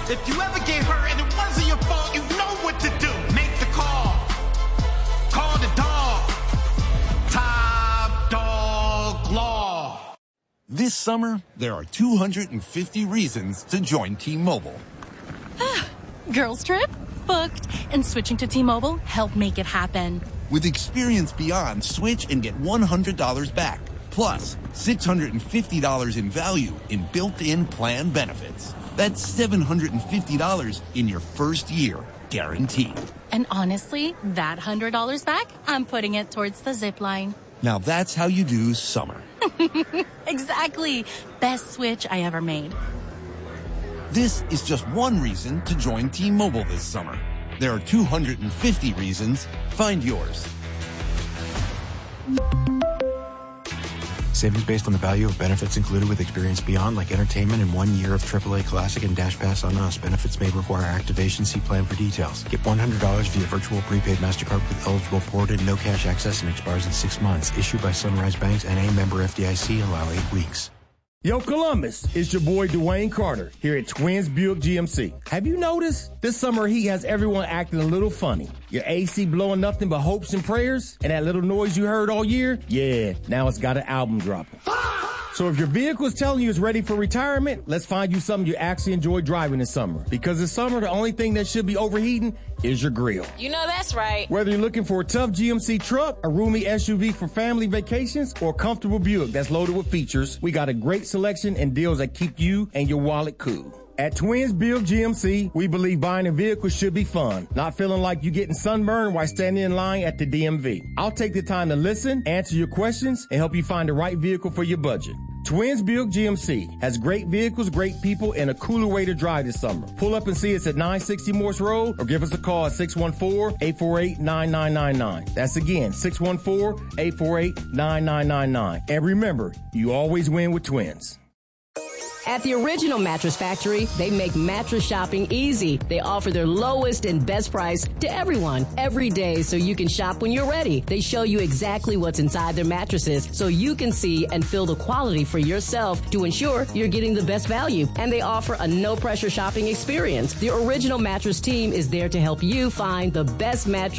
If you ever get hurt and it wasn't your fault, you know what to do. Make the call. Call the dog. Top Dog Law. This summer, there are 250 reasons to join T-Mobile. Girls trip? Booked. And switching to T-Mobile helped make it happen. With Experience Beyond, switch and get $100 back. Plus, $650 in value in built-in plan benefits. That's $750 in your first year, guaranteed. And honestly, that $100 back, I'm putting it towards the zip line. Now that's how you do summer. Exactly. Best switch I ever made. This is just one reason to join T-Mobile this summer. There are 250 reasons. Find yours. Savings based on the value of benefits included with Experience Beyond, like entertainment and 1 year of AAA Classic and Dash Pass on Us. Benefits may require activation. See plan for details. Get $100 via virtual prepaid MasterCard with eligible port and no cash access and expires in 6 months. Issued by Sunrise Banks and a member FDIC. Allow 8 weeks. Yo, Columbus, it's your boy Dwayne Carter here at Twins Buick GMC. Have you noticed? This summer heat has everyone acting a little funny. Your AC blowing nothing but hopes and prayers? And that little noise you heard all year? Yeah, now it's got an album dropping. So if your vehicle is telling you it's ready for retirement, let's find you something you actually enjoy driving this summer. Because this summer, the only thing that should be overheating is your grill. You know that's right. Whether you're looking for a tough GMC truck, a roomy SUV for family vacations, or a comfortable Buick that's loaded with features, we got a great selection and deals that keep you and your wallet cool. At Twins Buick GMC, we believe buying a vehicle should be fun, not feeling like you're getting sunburned while standing in line at the DMV. I'll take the time to listen, answer your questions, and help you find the right vehicle for your budget. Twins Buick GMC has great vehicles, great people, and a cooler way to drive this summer. Pull up and see us at 960 Morse Road or give us a call at 614-848-9999. That's again, 614-848-9999. And remember, you always win with Twins. At the Original Mattress Factory, they make mattress shopping easy. They offer their lowest and best price to everyone every day so you can shop when you're ready. They show you exactly what's inside their mattresses so you can see and feel the quality for yourself to ensure you're getting the best value. And they offer a no-pressure shopping experience. The Original Mattress team is there to help you find the best mattress